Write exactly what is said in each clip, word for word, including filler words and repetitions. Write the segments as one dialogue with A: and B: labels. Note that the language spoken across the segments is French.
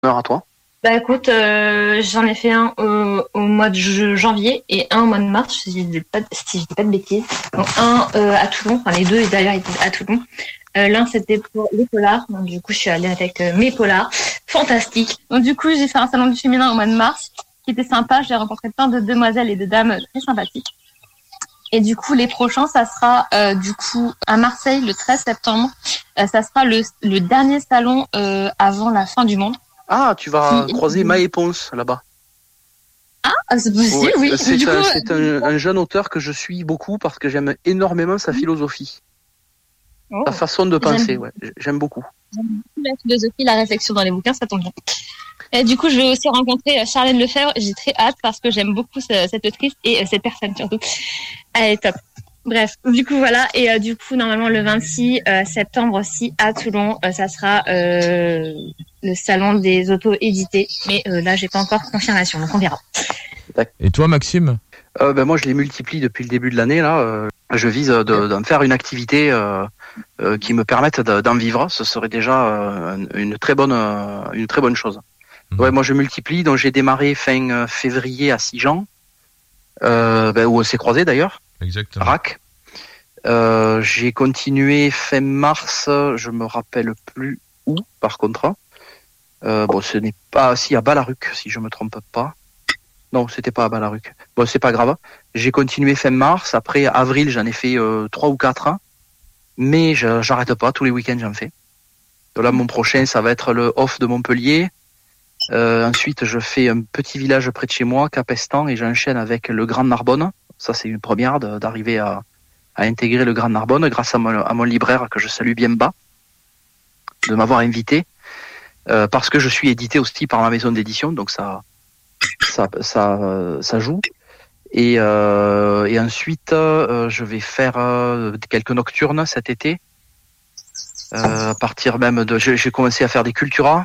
A: Heure à toi.
B: Bah écoute, euh, j'en ai fait un au, au mois de janvier et un au mois de mars, si je dis pas, si je dis pas de bêtises. Donc un euh, à Toulon, enfin les deux d'ailleurs étaient à Toulon. Euh, l'un c'était pour les polars, donc du coup je suis allée avec euh, mes polars, fantastique. Donc du coup j'ai fait un salon du féminin au mois de mars, qui était sympa. J'ai rencontré plein de demoiselles et de dames très sympathiques. Et du coup les prochains, ça sera euh, du coup à Marseille le treize septembre. Euh, ça sera le, le dernier salon euh, avant la fin du monde.
A: Ah, tu vas
B: Qui...
A: croiser Maë Ponce là-bas.
B: Ah, c'est possible, ouais, oui.
A: C'est,
B: du
A: un,
B: coup,
A: c'est un, un jeune auteur que je suis beaucoup parce que j'aime énormément sa philosophie.
B: Oh,
A: sa façon de penser,
B: j'aime,
A: ouais. J'aime beaucoup.
B: J'aime beaucoup la philosophie, la réflexion dans les bouquins, ça tombe bien. Et du coup, je vais aussi rencontrer Charlène Lefebvre. J'ai très hâte parce que j'aime beaucoup ce, cette autrice et euh, cette personne surtout. Elle est top. Bref, du coup voilà, et euh, du coup normalement le vingt-six euh, septembre aussi à Toulon, euh, ça sera euh, le salon des auto-édités, mais euh, là j'ai pas encore confirmation, donc on verra.
C: Et toi Maxime?
A: euh, ben moi je les multiplie depuis le début de l'année là. Euh, je vise de, d'en faire une activité euh, euh, qui me permette de, d'en vivre. Ce serait déjà euh, une très bonne euh, une très bonne chose. Mmh. Ouais, moi je multiplie, donc j'ai démarré fin février à Sijan, euh, ben, où on s'est croisés d'ailleurs.
C: Exactement.
A: R A C. Euh, j'ai continué fin mars, je me rappelle plus où, par contre. Euh, bon, ce n'est pas, si à Balaruc, si je me trompe pas. Non, c'était pas à Balaruc. Bon, c'est pas grave. J'ai continué fin mars. Après avril, j'en ai fait euh, trois ou quatre. Mais je, j'arrête pas. Tous les week-ends, j'en fais. Donc là, mon prochain, ça va être le off de Montpellier. Euh, ensuite, je fais un petit village près de chez moi, Capestan, et j'enchaîne avec le Grand Narbonne. Ça, c'est une première de, d'arriver à, à intégrer le Grand Narbonne grâce à mon, à mon libraire que je salue bien bas, de m'avoir invité, euh, parce que je suis édité aussi par ma maison d'édition, donc ça, ça, ça, ça joue. Et, euh, et ensuite, euh, je vais faire euh, quelques nocturnes cet été. Euh, à partir même de, j'ai, j'ai commencé à faire des culturas.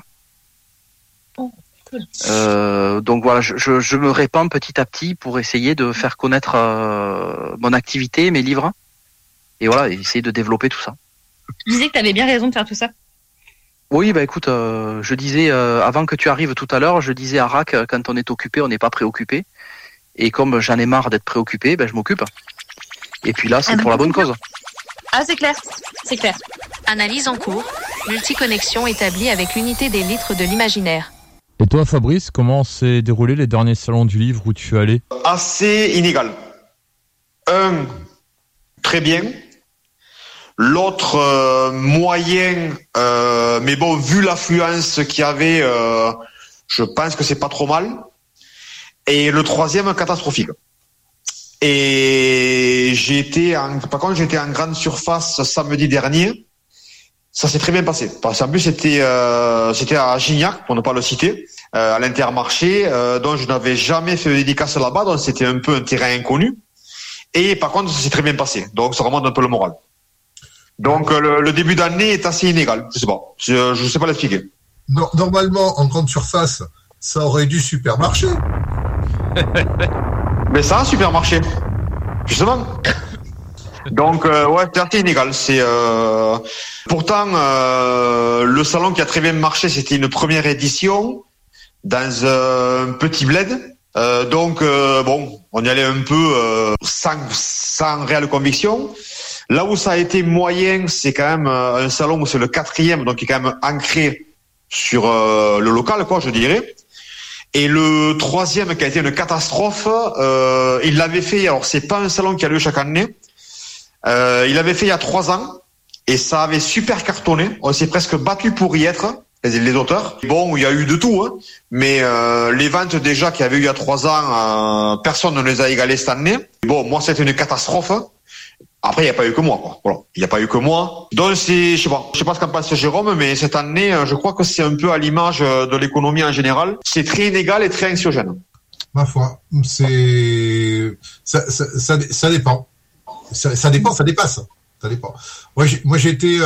A: Euh, donc voilà, je, je, je me répands petit à petit pour essayer de faire connaître euh, mon activité, mes livres, et voilà, essayer de développer tout ça.
B: Tu disais que tu avais bien raison de faire tout ça.
A: Oui, bah écoute, euh, je disais euh, avant que tu arrives tout à l'heure, je disais à R A C, quand on est occupé, on n'est pas préoccupé, et comme j'en ai marre d'être préoccupé, ben je m'occupe. Et puis là, c'est ah, pour la bonne cause.
B: Ah, c'est clair, c'est clair.
D: Analyse en cours, multiconnexion établie avec l'unité des litres de l'imaginaire.
C: Et toi Fabrice, comment s'est déroulé les derniers salons du livre où tu es allé?
E: Assez inégal. Un, très bien. L'autre, euh, moyen. Euh, mais bon, vu l'affluence qu'il y avait, euh, je pense que c'est pas trop mal. Et le troisième, catastrophique. Et j'ai été en, par contre, j'étais en grande surface samedi dernier. Ça s'est très bien passé. Parce qu'en plus, c'était, euh, c'était à Gignac, pour ne pas le citer, euh, à l'Intermarché, euh, dont je n'avais jamais fait de dédicace là-bas, donc c'était un peu un terrain inconnu. Et par contre, ça s'est très bien passé. Donc, ça remonte un peu le moral. Donc, euh, le, le début d'année est assez inégal. Je sais pas. Je, je sais pas l'expliquer.
F: Non, normalement, en grande surface, ça aurait dû super marcher.
E: Mais ça a super marché. Justement. Donc euh, ouais, c'est assez inégal. C'est euh... pourtant euh, le salon qui a très bien marché, c'était une première édition dans un petit bled. Euh, donc euh, bon, on y allait un peu euh, sans sans réelle conviction. Là où ça a été moyen, c'est quand même un salon où c'est le quatrième, donc qui est quand même ancré sur euh, le local, quoi, je dirais. Et le troisième qui a été une catastrophe, euh, il l'avait fait. Alors c'est pas un salon qui a lieu chaque année. Euh, il l'avait fait il y a trois ans et ça avait super cartonné. On s'est presque battu pour y être, les, les auteurs. Bon, il y a eu de tout, hein, mais euh, les ventes déjà qu'il y avait eu il y a trois ans, euh, personne ne les a égalées cette année. Bon, moi c'était une catastrophe. Après, il n'y a pas eu que moi, quoi. Voilà, il n'y a pas eu que moi. Donc c'est, je sais pas, je sais pas ce qu'en pense Jérôme, mais cette année, je crois que c'est un peu à l'image de l'économie en général. C'est très inégal et très anxiogène.
F: Ma foi, c'est ça, ça, ça, ça dépend. Ça, ça dépend, ça dépasse. Ça dépend. Moi, j'ai, moi, j'étais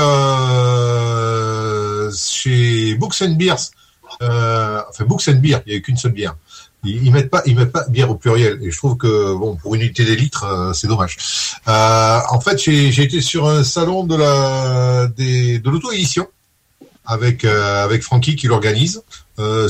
F: euh, chez Books and Beers. Euh, enfin, Books and Beer, il n'y avait qu'une seule bière. Ils, ils mettent pas, ils mettent pas bière au pluriel. Et je trouve que bon, pour une unité des litres, euh, c'est dommage. Euh, en fait, j'ai, j'ai été sur un salon de la, des, de l'auto-édition. avec euh, avec Francky qui l'organise. Euh,